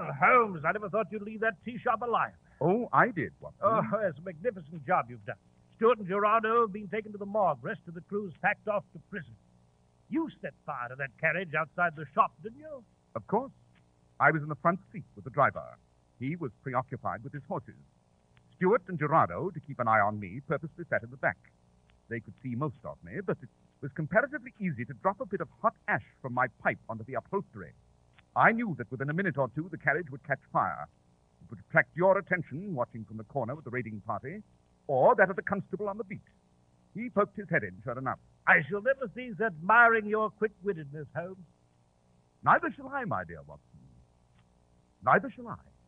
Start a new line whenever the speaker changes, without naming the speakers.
Holmes, I never thought you'd leave that tea shop alive.
Oh, I did, Watson.
Oh, it's a magnificent job you've done. Stewart and Gerardo have been taken to the morgue. Rest of the crew's packed off to prison. You set fire to that carriage outside the shop, didn't you?
Of course. I was in the front seat with the driver. He was preoccupied with his horses. Stewart and Gerardo, to keep an eye on me, purposely sat in the back. They could see most of me, but it was comparatively easy to drop a bit of hot ash from my pipe onto the upholstery. I knew that within a minute or two the carriage would catch fire. It would attract your attention, watching from the corner with the raiding party, or that of the constable on the beat. He poked his head in, sure enough.
I shall never cease admiring your quick-wittedness, Holmes.
Neither shall I, my dear Watson. Neither shall I.